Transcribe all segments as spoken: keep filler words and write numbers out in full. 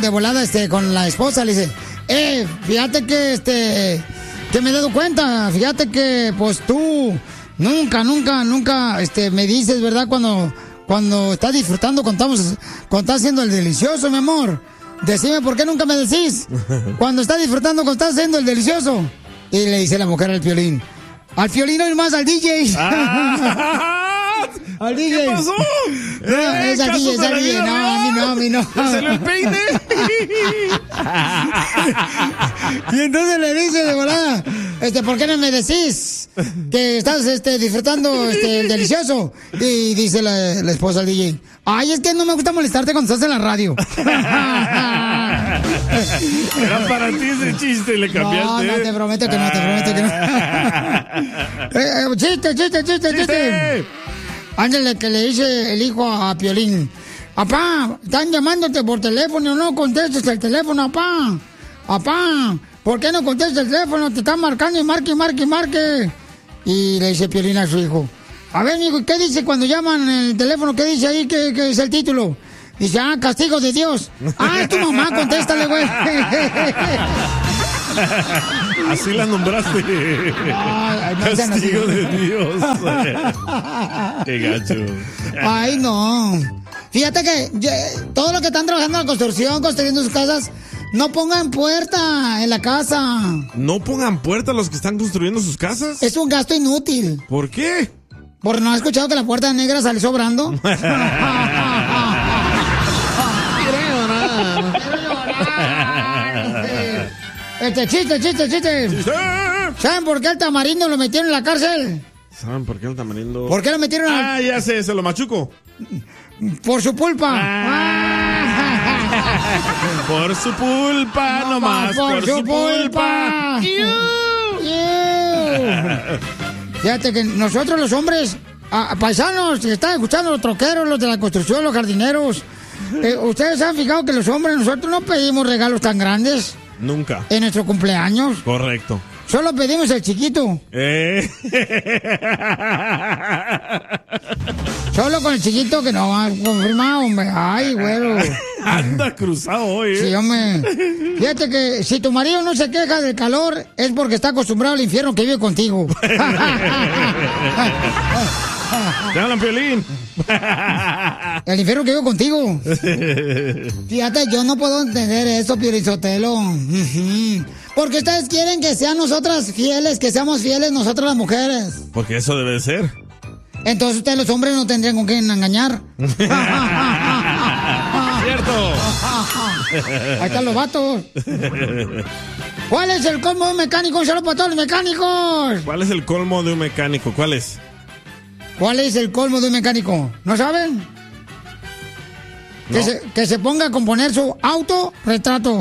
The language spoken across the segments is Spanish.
de volada este, con la esposa, le dice, eh, fíjate que este, que me he dado cuenta, fíjate que pues tú nunca, nunca, nunca este, me dices, ¿verdad? Cuando, cuando estás disfrutando, cuando, estamos, cuando estás haciendo el delicioso, mi amor. Decime por qué nunca me decís cuando estás disfrutando, cuando estás haciendo el delicioso. Y le dice la mujer al Piolín, al Piolín no más, al D J. Ah, al D J. ¿Qué pasó? No, eh, es al D J, es al D J. No, a mí no, a mí no. ¿Se salió el peine? Y entonces le dice de volada, este, ¿por qué no me decís que estás este, disfrutando este, el delicioso? Y dice la, la esposa al D J, ay, es que no me gusta molestarte cuando estás en la radio. Era para ti ese chiste y le cambiaste. No, no, te prometo que no, te prometo que no. eh, eh, chiste, chiste, chiste, chiste. chiste. Ándale, que le dice el hijo a Piolín, apá, están llamándote por teléfono, no contestes el teléfono, apá. Apá, ¿por qué no contestas el teléfono? Te están marcando y marque, marque, marque. Y le dice Piolín a su hijo, a ver, hijo, ¿qué dice cuando llaman el teléfono? ¿Qué dice ahí? ¿Qué, qué es el título? Dice, ah, castigo de Dios. Ah, es tu mamá, contéstale, güey. Así la nombraste. Ay, no, castigo de Dios. Qué gacho. Ay, no. Fíjate que yo, todo lo que están trabajando en la construcción, construyendo sus casas, no pongan puerta en la casa. ¿No pongan puerta los que están construyendo sus casas? Es un gasto inútil. ¿Por qué? ¿Por no has escuchado que la puerta negra sale sobrando? Quiero llorar. Quiero llorar. Este chiste, chiste, chiste. ¿Chiste? ¿Saben por qué el tamarindo lo metieron en la cárcel? ¿Saben por qué el tamarindo? ¿Por qué lo metieron en la... Ah, ya sé, se lo machuco. Por su pulpa. Ah. Por su pulpa, no nomás. Por, por su, su pulpa. pulpa. Fíjate que nosotros los hombres, a, paisanos que están escuchando, los troqueros, los de la construcción, los jardineros, eh, ¿ustedes han fijado que los hombres, nosotros no pedimos regalos tan grandes? Nunca. En nuestro cumpleaños. Correcto. Solo pedimos el chiquito. Eh. Solo con el chiquito que no va confirmado, hombre. Ay, güero. Anda cruzado hoy, ¿eh? Sí, hombre. Fíjate que si tu marido no se queja del calor, es porque está acostumbrado al infierno que vive contigo. Te hablan, Piolín. El infierno que vive contigo. Fíjate, yo no puedo entender eso, Piolizotelo. Porque ustedes quieren que sean nosotras fieles, que seamos fieles nosotras las mujeres. Porque eso debe ser. Entonces ustedes los hombres no tendrían con quién engañar. Cierto. Ahí están los vatos. ¿Cuál es el colmo de un mecánico? Un saludo para todos los mecánicos. ¿Cuál es el colmo de un mecánico? ¿Cuál es? ¿Cuál es el colmo de un mecánico? ¿No saben? No. Que, se, que se ponga a componer su autorretrato.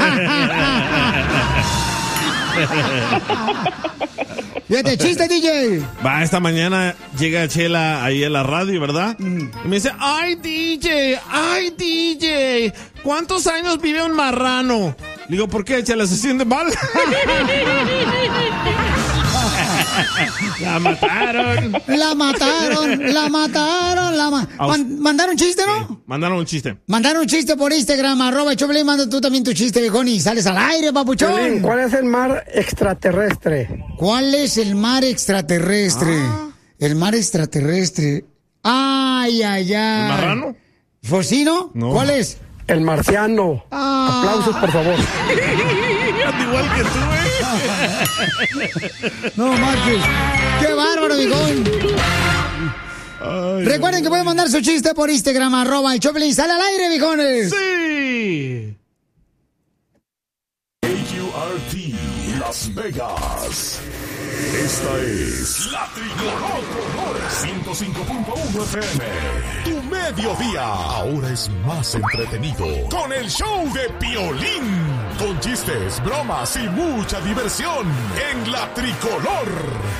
Fíjate, chiste, D J. Va, esta mañana llega Chela ahí a la radio, ¿verdad? Mm. Y me dice, ay, D J, ay, D J, ¿cuántos años vive un marrano? Le digo, ¿por qué, Chela? ¿Se siente mal? La mataron. La mataron, la mataron, la ma Man ¿Mandaron chiste, no? Sí, mandaron un chiste. Mandaron un chiste por Instagram, arroba Choplin, manda tú también tu chiste, viejón, y sales al aire, papuchón. Choplin, ¿cuál es el mar extraterrestre? ¿Cuál es el mar extraterrestre? Ah. El mar extraterrestre. Ay, ay, ay. ¿El marrano? ¿Focino? No. ¿Cuál es? El marciano. Ah. Aplausos, por favor. Igual que tú, ¿eh? No marches. ¡Qué bárbaro, viejón! Ay, recuerden que pueden mandar su chiste por Instagram, arroba el Choplin. ¡Sale al aire, viejones! ¡Sí! A U R T Las Vegas. Esta es La Tricolor ciento cinco punto uno F M. Tu mediodía ahora es más entretenido con el show de Piolín. Con chistes, bromas y mucha diversión en La Tricolor.